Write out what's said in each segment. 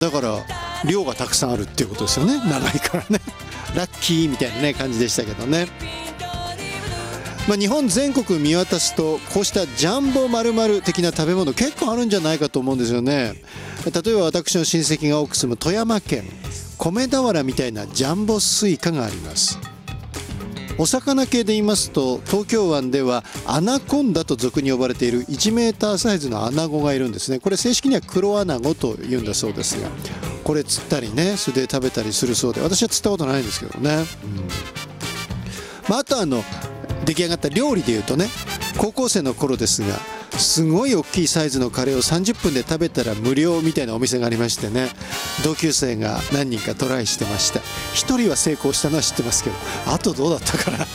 だから量がたくさんあるっていうことですよね。長いからねラッキーみたいなね感じでしたけどね。日本全国見渡すとこうしたジャンボ〇〇的な食べ物結構あるんじゃないかと思うんですよね。例えば私の親戚が多く住む富山県、米俵みたいなジャンボスイカがあります。お魚系で言いますと東京湾ではアナコンダと俗に呼ばれている1メーターサイズのアナゴがいるんですね。これ正式には黒アナゴというんだそうですが、これ釣ったりね素で食べたりするそうで、私は釣ったことないんですけどね。あと出来上がった料理でいうとね、高校生の頃ですがすごい大きいサイズのカレーを30分で食べたら無料みたいなお店がありましてね、同級生が何人かトライしてました。1人は成功したのは知ってますけど、あとどうだったかなね。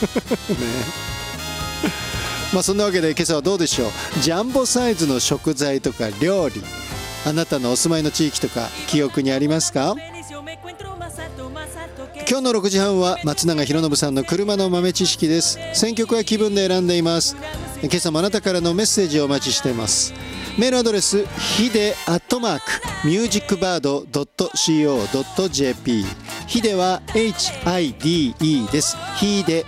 そんなわけで今朝はどうでしょう。ジャンボサイズの食材とか料理、あなたのお住まいの地域とか記憶にありますか？今日の6時半は松永博信さんの車の豆知識です。選曲は気分で選んでいます。今朝もあなたからのメッセージをお待ちしています。メールアドレスひで@musicbird.co.jp、 ひでは HIDE です。ひで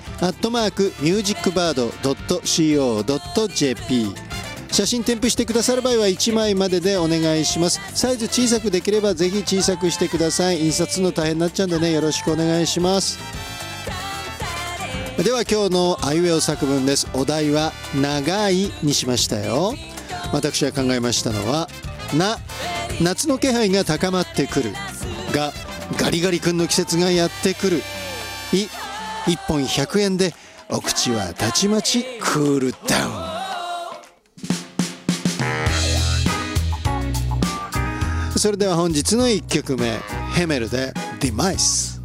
@musicbird.co.jp、写真添付してくださる場合は1枚まででお願いします。サイズ小さくできればぜひ小さくしてください。印刷するの大変になっちゃうんでね、よろしくお願いします。では今日のあいうえお作文です。お題は長いにしましたよ。私が考えましたのは夏の気配が高まってくるが、ガリガリ君の季節がやってくる。1本100円でお口はたちまちクールダウン。それでは本日の1曲目、ヘメルでディマイス。